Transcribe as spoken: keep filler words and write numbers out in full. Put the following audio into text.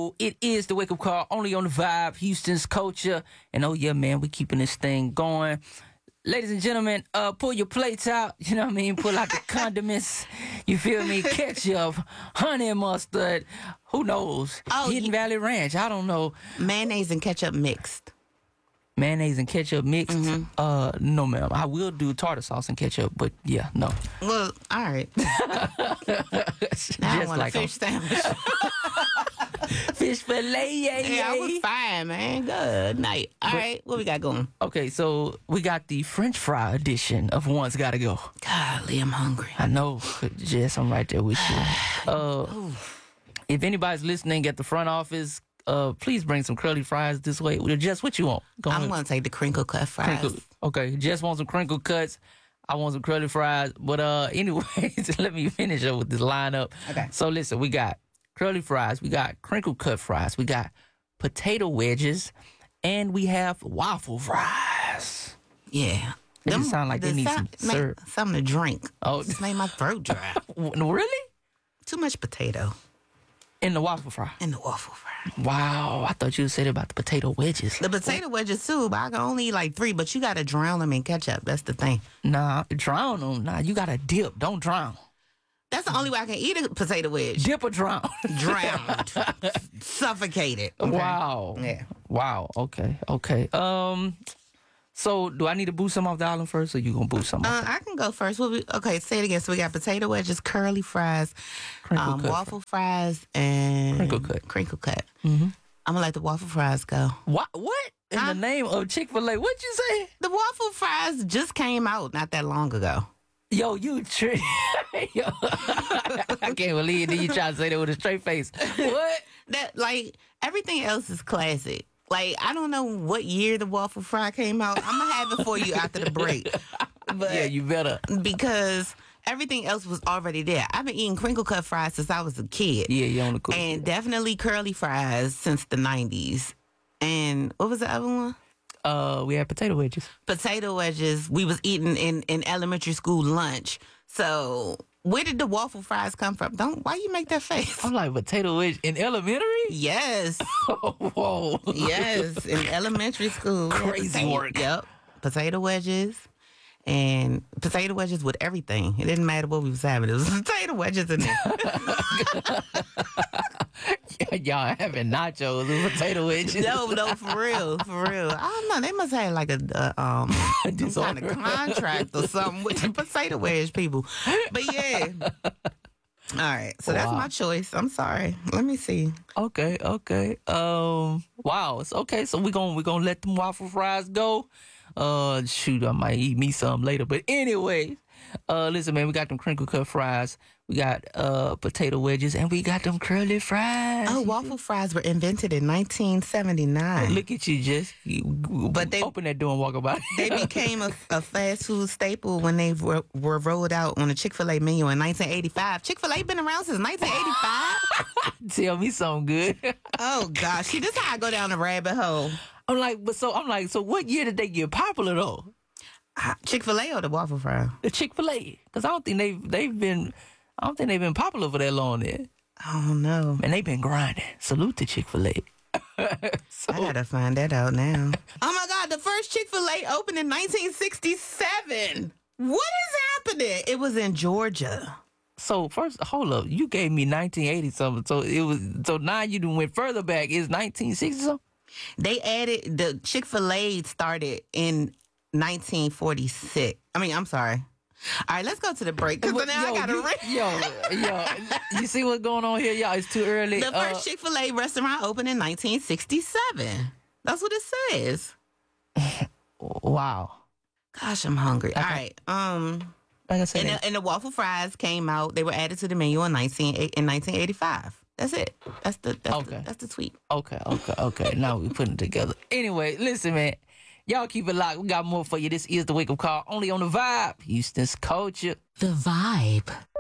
Yo, it is the Wake Up Call, only on the Vibe, Houston's culture. And oh yeah, man, we keeping this thing going. Ladies and gentlemen, uh, pull your plates out. You know what I mean? Pull out the condiments. You feel me? Ketchup, honey mustard. Who knows? Oh, Hidden you- Valley Ranch. I don't know. Mayonnaise and ketchup mixed. Mayonnaise and ketchup mixed. Mm-hmm. Uh, no, ma'am. I will do tartar sauce and ketchup, but yeah, no. Well, all right. Now I want like a fish sandwich. fish fillet. Yeah, Yeah, I was fine, man. Good night. All right, what we got going? Okay, so we got the French fry edition of One's Gotta Go. Golly, I'm hungry. I know, Jess, I'm right there with you. Uh, if anybody's listening at the front office, uh, please bring some curly fries this way. Jess, what you want? Go I'm ahead. going to take the crinkle cut fries. Crinkle. Okay, Jess wants some crinkle cuts. I want some curly fries. But uh, anyways, let me finish up with this lineup. Okay. So listen, we got curly fries, we got crinkle cut fries, we got potato wedges, and we have waffle fries. Yeah. They just sound like they need some make syrup. something to drink. Oh. Just made my throat dry. Really? Too much potato In the waffle fry? in the waffle fry. Wow, I thought you said about the potato wedges. The potato wedges too, but I can only eat like three. But you got to drown them in ketchup. That's the thing. Nah, drown them. Nah, you gotta dip. Don't drown. That's the only way I can eat a potato wedge. Dip or drown. Drowned, suffocated. Okay. Wow. Yeah. Wow. Okay. Okay. Um. So, do I need to boost some off the island first, or you gonna boost some? Uh, off I can go first. What we, okay, say it again. So we got potato wedges, curly fries, Crinkle um, cut waffle fries, and Crinkle cut. Crinkle cut. Mm-hmm. I'm gonna let the waffle fries go. What? What? In Huh? the name of Chick-fil-A? What'd you say? The waffle fries just came out not that long ago. Yo, you tri- Yo. I can't believe it. You try to say that with a straight face. What? That like everything else is classic. Like I don't know what year the waffle fry came out. I'm gonna have it for you after the break. But Yeah, you better. because everything else was already there. I've been eating crinkle cut fries since I was a kid. Yeah, you on the cool. And definitely curly fries since the nineties. And what was the other one? Uh, we had potato wedges. Potato wedges we was eating in, in elementary school lunch. So where did the waffle fries come from? Don't why you make that face? I'm like potato wedge in elementary. Yes. Whoa. Yes. In elementary school. we had Crazy potato- work. Yep. Potato wedges. And potato wedges with everything. It didn't matter what we was having. It was potato wedges in there. Y'all having nachos with potato wedges. No, no, for real, for real. I don't know. They must have like a, a um some kind Disorder. of contract or something with the potato wedge people. But yeah. All right, so that's Wow. my choice. I'm sorry. Let me see. Okay, okay. Um, wow. It's okay. So we gonna we gonna let them waffle fries go. Uh, shoot, I might eat me some later. But anyway, uh, listen, man, we got them crinkle cut fries. We got uh potato wedges, and we got them curly fries. Oh, waffle fries were invented in nineteen seventy-nine. Look at you, just you, But they- open that door and walk about. They became a, a fast food staple when they were, were rolled out on the Chick-fil-A menu in nineteen eighty-five. Chick-fil-A been around since nineteen eighty-five? Tell me something good. Oh, gosh. See, this is how I go down the rabbit hole. I'm like, but so I'm like, so what year did they get popular though? Ah, Chick-fil-A or the waffle fry? The Chick-fil-A, because I don't think they've they've been, I don't think they've been popular for that long there. I don't know. And they've been grinding. Salute to Chick-fil-A. so, I gotta find that out now. Oh my God, the first Chick-fil-A opened in nineteen sixty-seven. What is happening? It was in Georgia. so first, hold up. You gave me nineteen eighty something. So it was. So now you done went further back. It's nineteen sixty something. They added, the Chick-fil-A started in nineteen forty-six. I mean, I'm sorry. All right, let's go to the break because now I gotta you, read. yo, yo, you see what's going on here, y'all? It's too early. The first Uh, Chick-fil-A restaurant opened in nineteen sixty-seven. That's what it says. wow. Gosh, I'm hungry. All right. Um, Like I said, and the, and the waffle fries came out. They were added to the menu in nineteen in nineteen eighty-five. That's it. That's the that's, Okay. the, that's the tweet. okay, okay, okay. Now we putting it together. Anyway, listen, man. Y'all keep it locked. We got more for you. This is the Wake Up Call, only on the Vibe, Houston's culture. The Vibe.